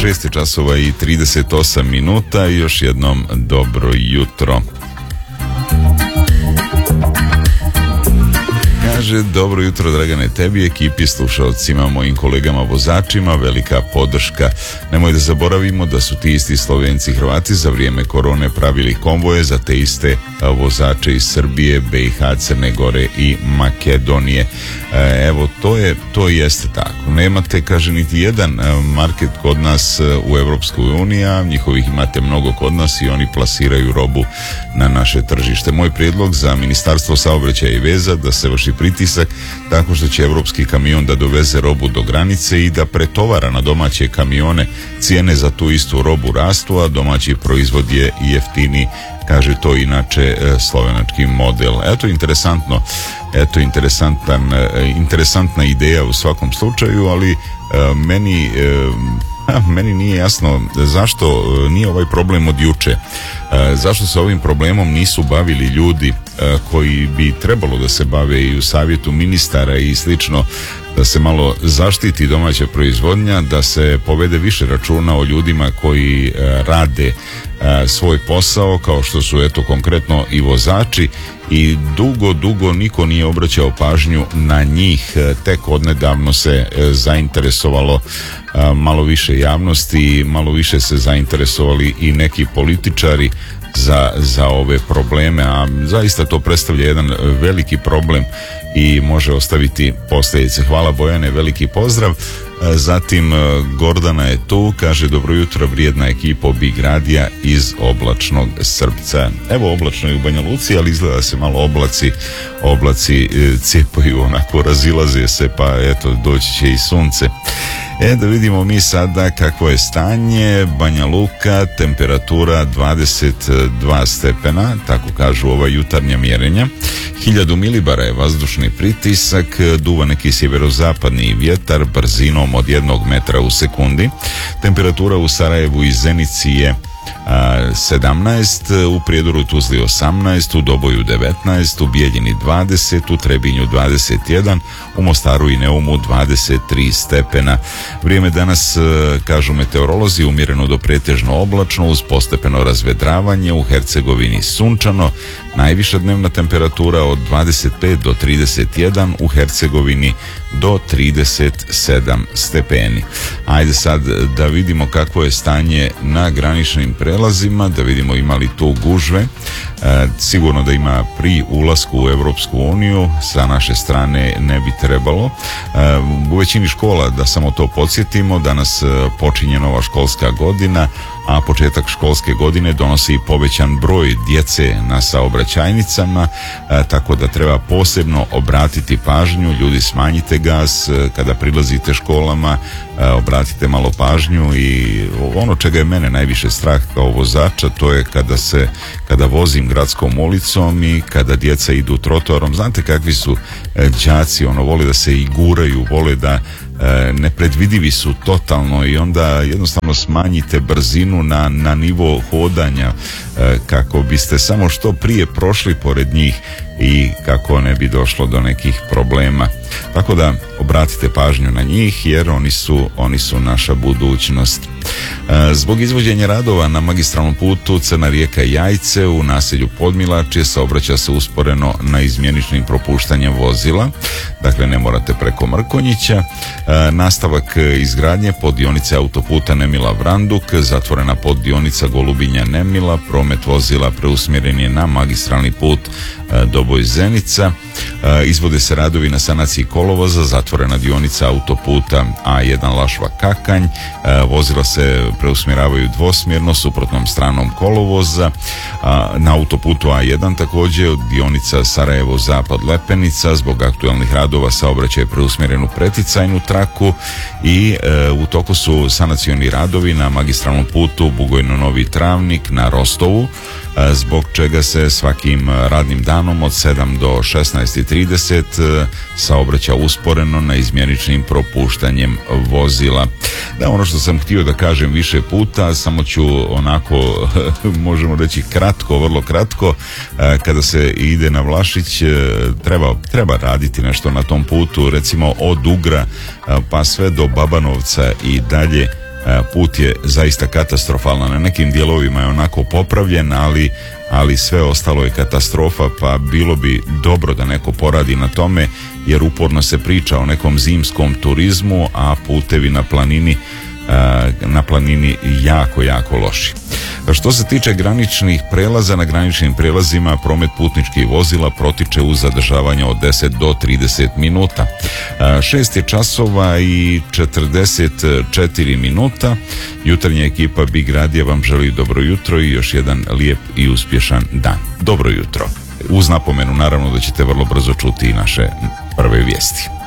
6 časova i 38 minuta i još jednom dobro jutro. Kaže, dobro jutro Dragane tebi, ekipi, slušalcima, mojim kolegama vozačima, velika podrška. Nemoj da zaboravimo da su ti isti Slovenci i Hrvati za vrijeme korone pravili konvoje za te iste vozače iz Srbije, BiH, Crne Gore i Makedonije. Evo, to jeste tako. Nemate, kaže, niti jedan market kod nas u Evropskoj uniji, a njihovih imate mnogo kod nas i oni plasiraju robu na naše tržište. Moj prijedlog za Ministarstvo saobraćaja i veza da se vrši pritisak tako što će evropski kamion da doveze robu do granice i da pretovara na domaće kamione. Cijene za tu istu robu rastu, a domaći proizvod je jeftini, kaže to inače slovenački model. Eto interesantno, interesantna ideja u svakom slučaju, ali meni nije jasno zašto nije ovaj problem od juče. Zašto se ovim problemom nisu bavili ljudi koji bi trebalo da se bave i u savjetu ministara i slično, da se malo zaštiti domaća proizvodnja, da se povede više računa o ljudima koji rade svoj posao, kao što su eto konkretno i vozači, i dugo niko nije obraćao pažnju na njih. Tek odnedavno se zainteresovalo malo više javnosti, malo više se zainteresovali i neki političari za ove probleme, a zaista to predstavlja jedan veliki problem i može ostaviti posljedice. Hvala Bojane, veliki pozdrav. Zatim Gordana je tu, kaže dobro jutro vrijedna ekipa Big Radija iz oblačnog Srpca. Evo, oblačno je u Banja Luci, ali izgleda se malo oblaci cijepaju, onako razilaze se, pa eto doći će i sunce. Da vidimo mi sada kakvo je stanje. Banja Luka, temperatura 22 stepena, tako kažu ova jutarnja mjerenja. 1000 milibara je vazdušni pritisak, duva neki sjeverozapadni vjetar brzinom od 1 metra u sekundi. Temperatura u Sarajevu i Zenici je 17, u Prijedoru i Tuzli 18, u Doboju 19, u Bijeljini 20, u Trebinju 21, u Mostaru i Neumu 23 stepena. Vrijeme danas, kažu meteorolozi, umjereno do pretežno oblačno uz postepeno razvedravanje, u Hercegovini sunčano, najviša dnevna temperatura od 25 do 31, u Hercegovini do 37 stepeni. Ajde sad da vidimo kakvo je stanje na graničnim prelazima, da vidimo ima li tu gužve. Sigurno da ima pri ulasku u Evropsku uniju, sa naše strane ne bi trebalo. U većini škola, da samo to podsjetimo, danas počinje nova školska godina, a početak školske godine donosi povećan broj djece na saobraćajnicama, tako da treba posebno obratiti pažnju. Ljudi, smanjite gas kada prilazite školama, obratite malo pažnju. I ono čega je mene najviše strah kao vozača, to je kada vozim gradskom ulicom i kada djeca idu trotoarom. Znate kakvi su đaci, vole da se i guraju, vole da nepredvidivi su totalno, i onda jednostavno smanjite brzinu na nivo hodanja kako biste samo što prije prošli pored njih i kako ne bi došlo do nekih problema. Tako da obratite pažnju na njih, jer oni su naša budućnost. Zbog izvođenja radova na magistralnom putu Crna Rijeka Jajce u naselju Podmilačje saobraća se usporeno na izmjeničnim propuštanjem vozila, dakle ne morate preko Mrkonjića. Nastavak izgradnje poddionice autoputa Nemila-Vranduk, zatvorena poddionica Golubinja-Nemila, promet vozila preusmjeren je na magistralni put Doboj-Zenica. Izvode se radovi na sanaciji kolovoza, zatvorena dionica autoputa A1 Lašva-Kakanj, vozila se preusmjeravaju dvosmjerno suprotnom stranom kolovoza. Na autoputu A1 također dionica Sarajevo-Zapad-Lepenica, zbog aktualnih radova saobraćaj je preusmjeren u preticajnu traku i u toku su sanacioni radovi na magistralnom putu Bugojno-Novi Travnik na Rostovu, zbog čega se svakim radnim danom od 7 do 16:30 saobraća usporeno na izmjeničnim propuštanjem vozila. Da, ono što sam htio da kažem više puta, samo ću onako, možemo reći kratko, vrlo kratko, kada se ide na Vlašić, treba raditi nešto na tom putu, recimo od Ugra pa sve do Babanovca i dalje put je zaista katastrofalan, na nekim dijelovima je onako popravljen, ali sve ostalo je katastrofa, pa bilo bi dobro da neko poradi na tome, jer uporno se priča o nekom zimskom turizmu, a putevi na planini jako loši. Što se tiče graničnih prelaza, na graničnim prelazima promet putničkih vozila protiče uz zadržavanje od 10 do 30 minuta. 6 je časova i 44 minuta. Jutarnja ekipa Big Radija vam želi dobro jutro i još jedan lijep i uspješan dan. Dobro jutro. Uz napomenu naravno da ćete vrlo brzo čuti i naše prve vijesti.